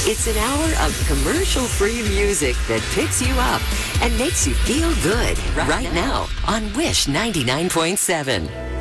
It's an hour of commercial-free music that picks you up and makes you feel good right now on Wish 99.7.